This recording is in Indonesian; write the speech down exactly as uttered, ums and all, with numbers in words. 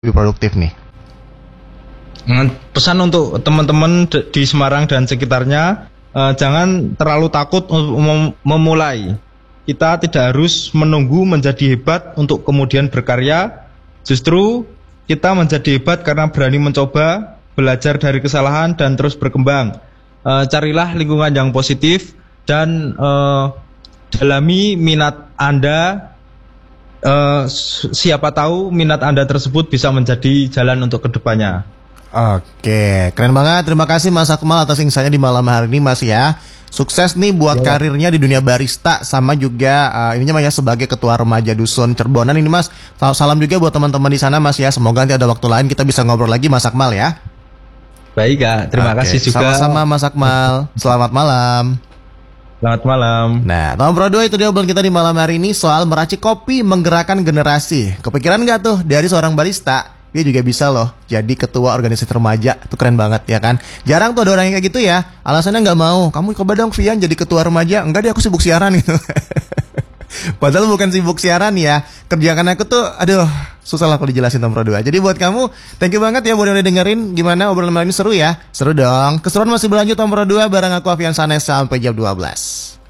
lebih produktif nih? Pesan untuk teman-teman di Semarang dan sekitarnya, eh, jangan terlalu takut untuk mem- memulai. Kita tidak harus menunggu menjadi hebat untuk kemudian berkarya. Justru kita menjadi hebat karena berani mencoba, belajar dari kesalahan dan terus berkembang. Eh, carilah lingkungan yang positif dan eh, dalami minat Anda. Eh, siapa tahu minat Anda tersebut bisa menjadi jalan untuk kedepannya. Oke, keren banget. Terima kasih Mas Akmal atas insight-nya di malam hari ini Mas ya. Sukses nih buat ya. Karirnya di dunia barista sama juga uh, ininya Mas ya sebagai ketua remaja dusun Cerbonan ini Mas. Salam juga buat teman-teman di sana Mas ya. Semoga nanti ada waktu lain kita bisa ngobrol lagi Mas Akmal ya. Baik Kak, terima Oke. kasih juga. Sama-sama Mas Akmal. Selamat malam. Selamat malam. Nah, Tom Pro dua itu dia obrolan kita di malam hari ini soal meracik kopi menggerakkan generasi. Kepikiran nggak tuh dari seorang barista? Dia juga bisa loh jadi ketua organisasi remaja. Itu keren banget ya kan. Jarang tuh ada orang yang kayak gitu ya. Alasannya nggak mau. Kamu coba dong Vian jadi ketua remaja. Enggak deh, aku sibuk siaran gitu. Padahal bukan sibuk siaran ya. Kerjaan aku tuh aduh susah lah kalau dijelasin Tom Pro dua. Jadi buat kamu thank you banget ya buat udah dengerin. Gimana obrolan malam ini, seru ya? Seru dong. Keseruan masih berlanjut Tom Pro dua bareng aku Avian Sanes sampai jam dua belas.